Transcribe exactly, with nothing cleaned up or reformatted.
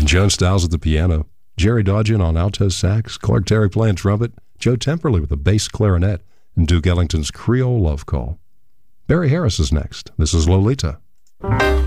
Joan Styles at the piano, Jerry Dodgen on alto sax, Clark Terry playing trumpet, Joe Temperley with the bass clarinet, and Duke Ellington's Creole Love Call. Barry Harris is next. This is Lolita.